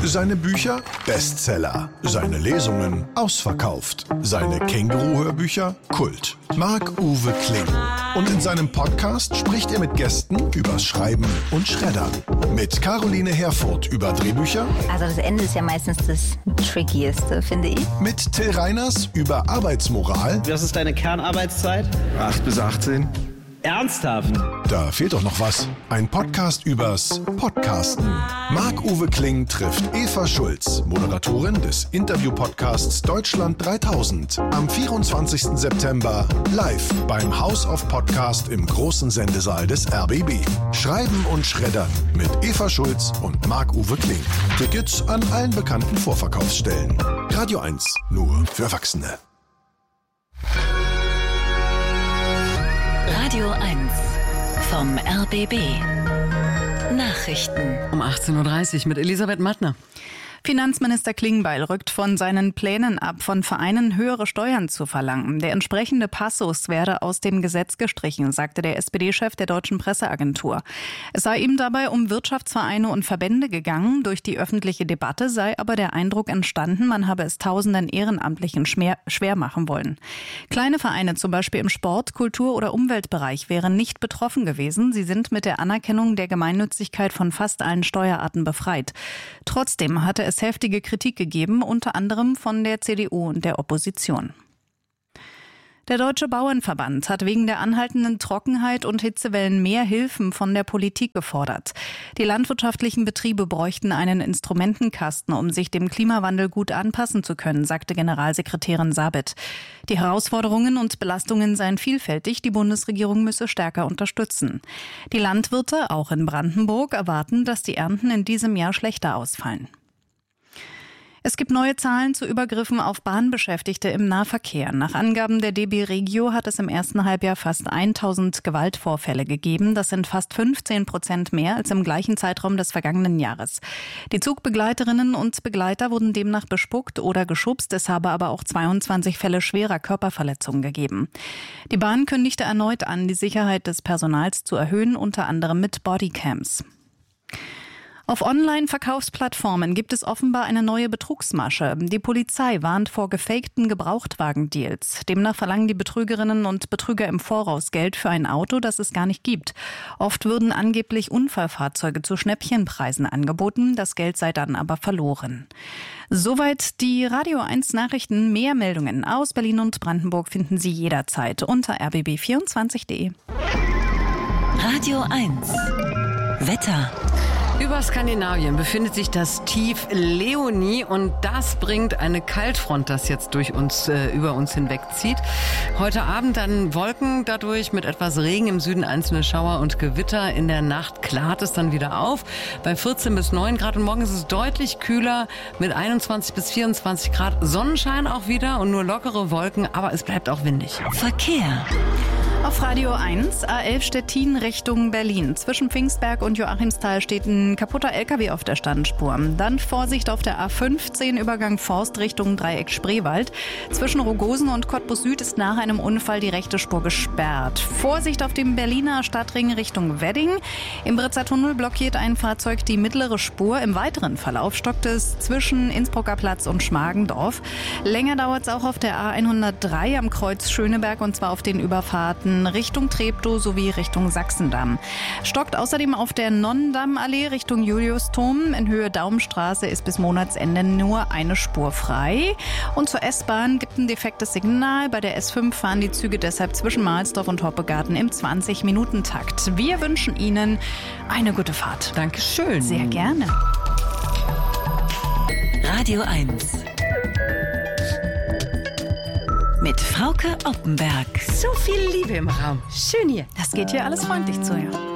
Seine Bücher Bestseller, seine Lesungen ausverkauft, seine Känguru-Hörbücher Kult. Marc-Uwe Kling. Und in seinem Podcast spricht er mit Gästen übers Schreiben und Schreddern. Mit Caroline Herfurth über Drehbücher. Also das Ende ist ja meistens das Trickieste, finde ich. Mit Till Reiners über Arbeitsmoral. Was ist deine Kernarbeitszeit? 8 bis 18. Ernsthaft? Da fehlt doch noch was. Ein Podcast übers Podcasten. Marc-Uwe Kling trifft Eva Schulz, Moderatorin des Interview-Podcasts Deutschland 3000. Am 24. September live beim House of Podcast im großen Sendesaal des RBB. Schreiben und Schreddern mit Eva Schulz und Marc-Uwe Kling. Tickets an allen bekannten Vorverkaufsstellen. Radio 1, nur für Erwachsene. Radio 1 vom RBB. Nachrichten. Um 18.30 Uhr mit Elisabeth Mattner. Finanzminister Klingbeil rückt von seinen Plänen ab, von Vereinen höhere Steuern zu verlangen. Der entsprechende Passus werde aus dem Gesetz gestrichen, sagte der SPD-Chef der Deutschen Presseagentur. Es sei ihm dabei um Wirtschaftsvereine und Verbände gegangen. Durch die öffentliche Debatte sei aber der Eindruck entstanden, man habe es Tausenden Ehrenamtlichen schwer machen wollen. Kleine Vereine, zum Beispiel im Sport-, Kultur- oder Umweltbereich, wären nicht betroffen gewesen. Sie sind mit der Anerkennung der Gemeinnützigkeit von fast allen Steuerarten befreit. Trotzdem hatte es heftige Kritik gegeben, unter anderem von der CDU und der Opposition. Der Deutsche Bauernverband hat wegen der anhaltenden Trockenheit und Hitzewellen mehr Hilfen von der Politik gefordert. Die landwirtschaftlichen Betriebe bräuchten einen Instrumentenkasten, um sich dem Klimawandel gut anpassen zu können, sagte Generalsekretärin Sabet. Die Herausforderungen und Belastungen seien vielfältig, die Bundesregierung müsse stärker unterstützen. Die Landwirte, auch in Brandenburg, erwarten, dass die Ernten in diesem Jahr schlechter ausfallen. Es gibt neue Zahlen zu Übergriffen auf Bahnbeschäftigte im Nahverkehr. Nach Angaben der DB Regio hat es im ersten Halbjahr fast 1000 Gewaltvorfälle gegeben. Das sind fast 15% mehr als im gleichen Zeitraum des vergangenen Jahres. Die Zugbegleiterinnen und Begleiter wurden demnach bespuckt oder geschubst. Es habe aber auch 22 Fälle schwerer Körperverletzungen gegeben. Die Bahn kündigte erneut an, die Sicherheit des Personals zu erhöhen, unter anderem mit Bodycams. Auf Online-Verkaufsplattformen gibt es offenbar eine neue Betrugsmasche. Die Polizei warnt vor gefakten Gebrauchtwagendeals. Demnach verlangen die Betrügerinnen und Betrüger im Voraus Geld für ein Auto, das es gar nicht gibt. Oft würden angeblich Unfallfahrzeuge zu Schnäppchenpreisen angeboten. Das Geld sei dann aber verloren. Soweit die Radio 1 Nachrichten. Mehr Meldungen aus Berlin und Brandenburg finden Sie jederzeit unter rbb24.de. Radio 1 Wetter. Über Skandinavien befindet sich das Tief Leonie und das bringt eine Kaltfront, das jetzt über uns hinwegzieht. Heute Abend dann Wolken dadurch mit etwas Regen im Süden, einzelne Schauer und Gewitter. In der Nacht klart es dann wieder auf bei 14 bis 9 Grad und morgen ist es deutlich kühler mit 21 bis 24 Grad. Sonnenschein auch wieder und nur lockere Wolken, aber es bleibt auch windig. Verkehr. Auf Radio 1, A11 Stettin Richtung Berlin. Zwischen Pfingstberg und Joachimsthal steht ein kaputter LKW auf der Standspur. Dann Vorsicht auf der A15 Übergang Forst Richtung Dreieck Spreewald. Zwischen Rogosen und Cottbus Süd ist nach einem Unfall die rechte Spur gesperrt. Vorsicht auf dem Berliner Stadtring Richtung Wedding. Im Britzer Tunnel blockiert ein Fahrzeug die mittlere Spur. Im weiteren Verlauf stockt es zwischen Innsbrucker Platz und Schmargendorf. Länger dauert es auch auf der A103 am Kreuz Schöneberg und zwar auf den Überfahrten Richtung Treptow sowie Richtung Sachsendamm. Stockt außerdem auf der Nonnendammallee Richtung Juliusdom. In Höhe Daumenstraße ist bis Monatsende nur eine Spur frei. Und zur S-Bahn gibt ein defektes Signal. Bei der S5 fahren die Züge deshalb zwischen Mahlsdorf und Hoppegarten im 20-Minuten-Takt. Wir wünschen Ihnen eine gute Fahrt. Dankeschön. Sehr gerne. Radio 1 mit Frauke Oppenberg. So viel Liebe im Raum. Schön hier. Das geht hier alles freundlich zu, ja.